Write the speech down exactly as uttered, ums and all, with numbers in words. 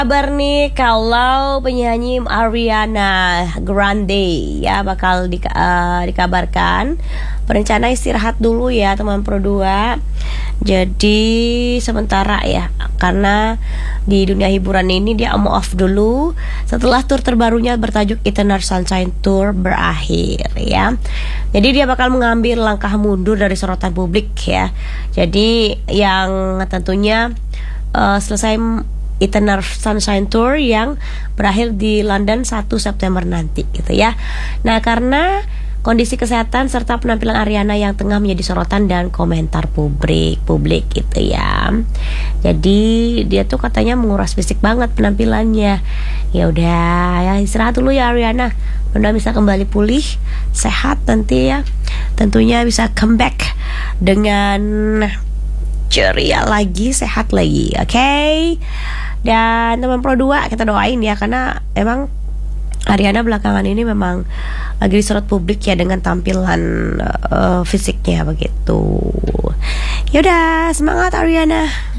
Kabar nih kalau penyanyi Ariana Grande ya bakal di, uh, dikabarkan berencana istirahat dulu ya teman Pro dua. Jadi sementara ya, karena di dunia hiburan ini dia mau off dulu setelah tur terbarunya bertajuk Eternal Sunshine Tour berakhir ya. Jadi dia bakal mengambil langkah mundur dari sorotan publik ya. Jadi yang tentunya uh, selesai Eternal Sunshine Tour yang berakhir di London satu September nanti gitu ya. Nah, karena kondisi kesehatan serta penampilan Ariana yang tengah menjadi sorotan dan komentar publik publik gitu ya. Jadi dia tuh katanya menguras fisik banget penampilannya. Ya udah ya, istirahat dulu ya Ariana. Mudah bisa kembali pulih, sehat nanti ya. Tentunya bisa comeback dengan ceria lagi, sehat lagi. Oke. Okay? Dan teman Pro dua kita doain ya, karena emang Ariana belakangan ini memang lagi disorot publik ya dengan tampilan uh, fisiknya begitu. Yaudah, semangat Ariana.